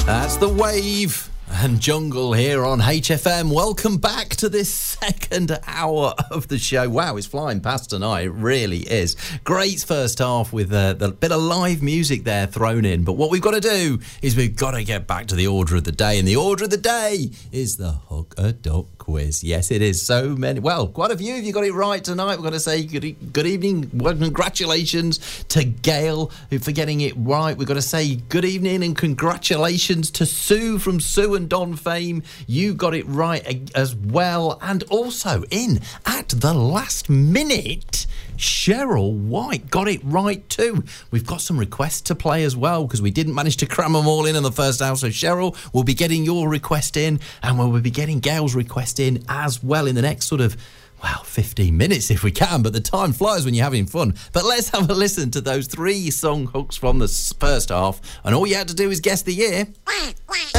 That's The Wave and Jungle here on HFM. Welcome back to this second hour of the show. Wow, it's flying past tonight. It really is. Great first half with the bit of live music there thrown in. But what we've got to do is we've got to get back to the order of the day. And the order of the day is the Hook a Duck quiz. Yes, it is. So many. Well, quite a few of you got it right tonight. We've got to say good evening. Well, congratulations to Gail for getting it right. We've got to say good evening and congratulations to Sue from Sue and Don fame. You got it right as well. And also in at the last minute, Cheryl White got it right too. We've got some requests to play as well because we didn't manage to cram them all in the first hour. So Cheryl, we'll be getting your request in and we'll be getting Gail's request in as well in the next sort of 15 minutes if we can, but the time flies when you're having fun. But let's have a listen to those 3 song hooks from the first half, and all you had to do is guess the year.